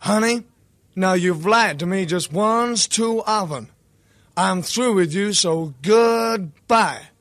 Honey, now you've lied to me just once too often. I'm through with you, so goodbye.